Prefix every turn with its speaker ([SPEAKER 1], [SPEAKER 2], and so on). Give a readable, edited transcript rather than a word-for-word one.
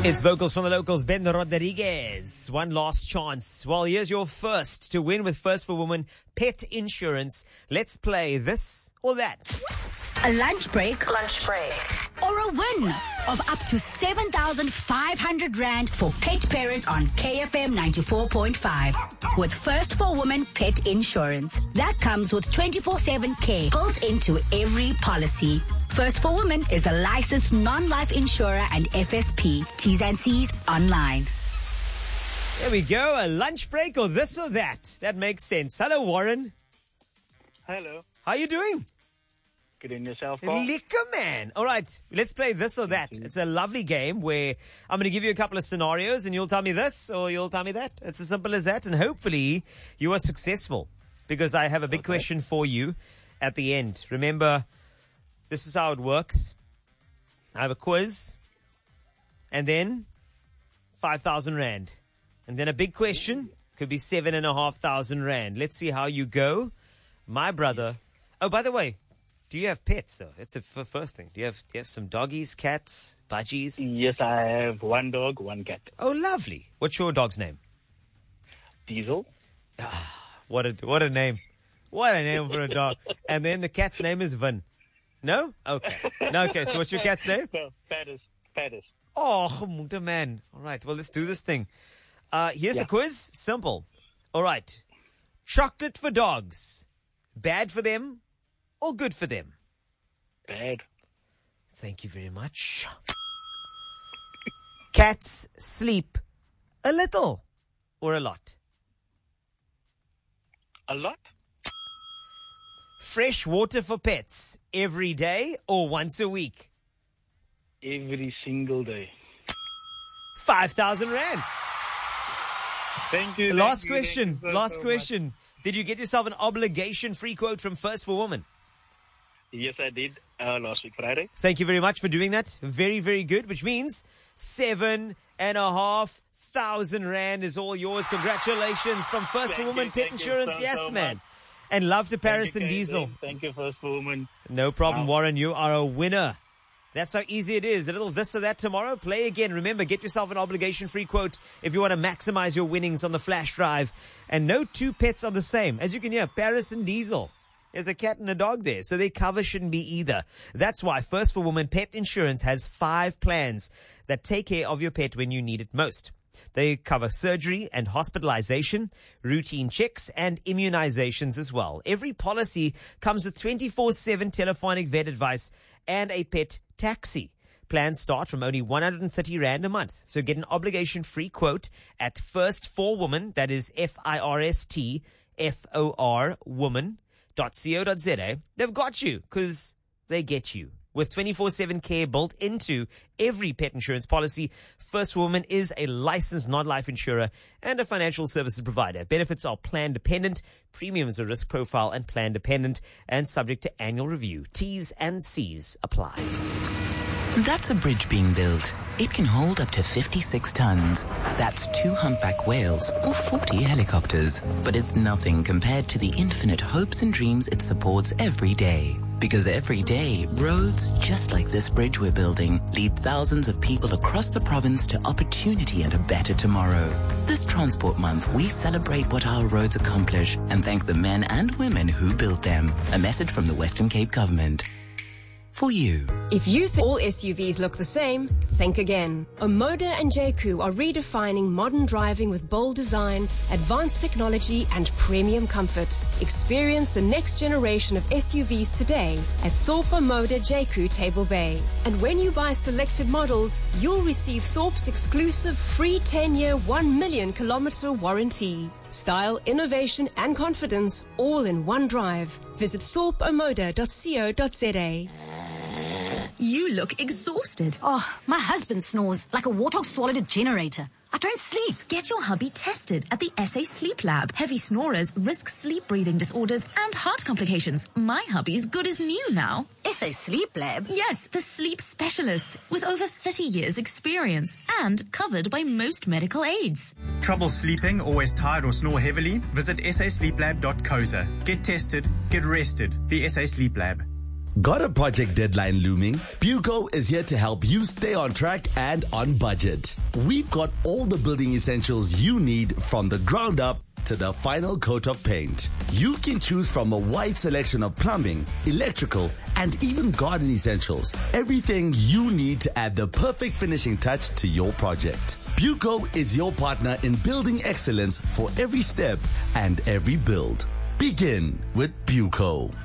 [SPEAKER 1] It's vocals from the locals, Ben Rodriguez. One last chance. Well, here's your first to win with First for Women pet insurance. Let's play this or that.
[SPEAKER 2] A lunch break.
[SPEAKER 3] Lunch break.
[SPEAKER 2] Or a win of up to 7,500 Rand for pet parents on KFM 94.5. With First for Women pet insurance. That comes with 24/7 care built into every policy. First for Women is a licensed non-life insurer and FSP. T's and C's online.
[SPEAKER 1] There we go. A lunch break or this or that. That makes sense. Hello, Warren.
[SPEAKER 4] Hello.
[SPEAKER 1] How you doing?
[SPEAKER 4] Good in yourself, Paul?
[SPEAKER 1] Liquor man. All right. Let's play this or that. It's a lovely game where I'm going to give you a couple of scenarios and you'll tell me this or you'll tell me that. It's as simple as that. And hopefully you are successful because I have a big question for you at the end. Remember, this is how it works. I have a quiz and then 5,000 Rand. And then a big question could be 7,500 Rand. Let's see how you go. My brother. Oh, by the way, do you have pets though? It's the first thing. Do you have some doggies, cats, budgies?
[SPEAKER 4] Yes, I have one dog, one cat.
[SPEAKER 1] Oh, lovely. What's your dog's name?
[SPEAKER 4] Diesel.
[SPEAKER 1] What a name. What a name for a dog. And then the cat's name is Vin. No? Okay. No, okay. So what's your cat's name?
[SPEAKER 4] No, Paris.
[SPEAKER 1] Oh, man. All right. Well, let's do this thing. Here's the quiz. Simple. All right. Chocolate for dogs. Bad for them or good for them?
[SPEAKER 4] Bad.
[SPEAKER 1] Thank you very much. Cats sleep a little or a lot?
[SPEAKER 4] A lot?
[SPEAKER 1] Fresh water for pets every day or once a week?
[SPEAKER 4] Every single day.
[SPEAKER 1] 5,000 Rand.
[SPEAKER 4] Thank you.
[SPEAKER 1] Last
[SPEAKER 4] thank
[SPEAKER 1] question.
[SPEAKER 4] you
[SPEAKER 1] Last
[SPEAKER 4] so
[SPEAKER 1] question.
[SPEAKER 4] much.
[SPEAKER 1] Did you get yourself an obligation-free quote from First for Women?
[SPEAKER 4] Yes, I did last week, Friday.
[SPEAKER 1] Thank you very much for doing that. Very, very good, which means 7,500 Rand is all yours. Congratulations from First for Women Pet Insurance.
[SPEAKER 4] so
[SPEAKER 1] Yes, man.
[SPEAKER 4] much.
[SPEAKER 1] And love to Paris
[SPEAKER 4] Thank
[SPEAKER 1] and
[SPEAKER 4] you,
[SPEAKER 1] Diesel.
[SPEAKER 4] Kaizen. Thank you, First for Women.
[SPEAKER 1] No problem,
[SPEAKER 4] Wow.
[SPEAKER 1] Warren. You are a winner. That's how easy it is. A little this or that tomorrow. Play again. Remember, get yourself an obligation-free quote if you want to maximize your winnings on the flash drive. And no two pets are the same. As you can hear, Paris and Diesel. There's a cat and a dog there, so their cover shouldn't be either. That's why First for Women Pet Insurance has 5 plans that take care of your pet when you need it most. They cover surgery and hospitalization, routine checks, and immunizations as well. Every policy comes with 24/7 telephonic vet advice and a pet taxi. Plans start from only 130 Rand a month. So get an obligation-free quote at First for Women, that is FIRSTFOR woman.co.za. They've got you because they get you. With 24/7 care built into every pet insurance policy, First for Women is a licensed non-life insurer and a financial services provider. Benefits are plan dependent, premiums are risk profile and plan dependent, and subject to annual review. T's and C's apply.
[SPEAKER 5] That's a bridge being built. It can hold up to 56 tons. That's 2 humpback whales or 40 helicopters. But it's nothing compared to the infinite hopes and dreams it supports every day. Because every day, roads just like this bridge we're building lead thousands of people across the province to opportunity and a better tomorrow. This Transport Month, we celebrate what our roads accomplish and thank the men and women who built them. A message from the Western Cape Government. For you.
[SPEAKER 6] If you think all SUVs look the same, think again. Omoda and JQ are redefining modern driving with bold design, advanced technology, and premium comfort. Experience the next generation of SUVs today at Thorpe Omoda JQ Table Bay. And when you buy selected models, you'll receive Thorpe's exclusive free 10-year, 1 million kilometer warranty. Style, innovation, and confidence all in one drive. Visit thorpeomoda.co.za.
[SPEAKER 2] You look exhausted. Oh, my husband snores like a warthog swallowed a generator. I don't sleep.
[SPEAKER 7] Get your hubby tested at the SA Sleep Lab. Heavy snorers risk sleep breathing disorders and heart complications. My hubby's good as new now.
[SPEAKER 2] SA Sleep Lab?
[SPEAKER 7] Yes, the sleep specialists with over 30 years experience and covered by most medical aids.
[SPEAKER 8] Trouble sleeping, always tired or snore heavily? Visit sasleeplab.co.za. Get tested, get rested. The SA Sleep Lab.
[SPEAKER 3] Got a project deadline looming? Buco is here to help you stay on track and on budget. We've got all the building essentials you need from the ground up to the final coat of paint. You can choose from a wide selection of plumbing, electrical, and even garden essentials. Everything you need to add the perfect finishing touch to your project. Buco is your partner in building excellence for every step and every build. Begin with Buco.